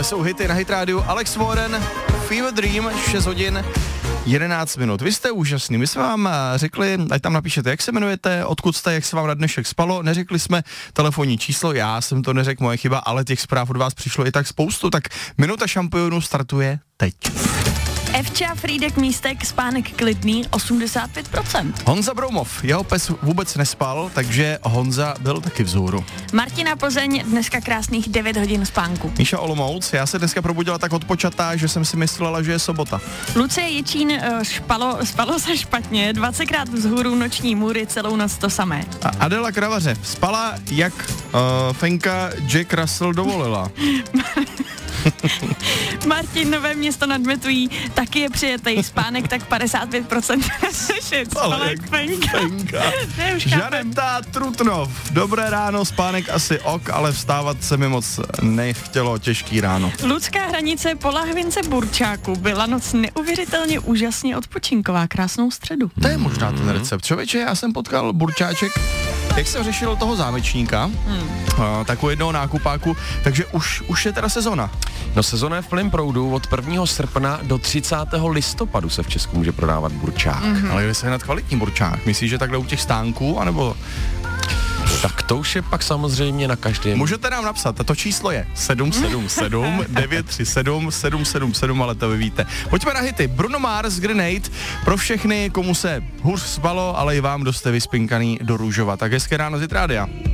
Tohle jsou hity na Hit Radio. Alex Warren, Fever Dream, 6 hodin 11 minut. Vy jste úžasný. My jsme vám řekli, ať tam napíšete, jak se jmenujete, odkud jste, jak se vám na dnešek spalo. Neřekli jsme telefonní číslo, já jsem to neřekl, moje chyba, ale těch zpráv od vás přišlo i tak spoustu. Tak minuta šampionů startuje teď. Evča, Frýdek, Místek, spánek klidný, 85%. Honza Broumov, jeho pes vůbec nespal, takže Honza byl taky vzhůru. Martina Plzeň, dneska krásných 9 hodin spánku. Míša Olomouc, já se dneska probudila tak odpočatá, že jsem si myslela, že je sobota. Lucie Jičín, spalo se špatně, 20krát vzhůru, noční můry, celou noc to samé. A Adela Kravaře, spala jak Fenka Jack Russell dovolila. Martin, Nové Město nad Metují, taky je přijetej, spánek tak 55%. Ale jak Fenka. Žaneta Trutnov, dobré ráno, spánek asi ok, ale vstávat se mi moc nechtělo, těžký ráno. Ludská Hranice, po lahvince Burčáku, byla noc neuvěřitelně úžasně odpočinková, krásnou středu. To je možná ten recept. Člověče, já jsem potkal burčáček, jak jsem řešil toho zámečníka, takového jednoho nákupáku, takže už je teda sezona. No sezona je v plném proudu, od 1. srpna do 30. listopadu se v Česku může prodávat burčák. Ale kde se hned kvalitní burčák? Myslíš, že takhle u těch stánků, anebo... Tak to už je pak samozřejmě na každém. Můžete nám napsat, to číslo je 777 937 777, ale to vy víte. Pojďme na hity. Bruno Mars, Grenade, pro všechny, komu se hůř spalo, ale i vám, kdo jste vyspinkaný do růžova. Tak hezké ráno z Hit Rádia.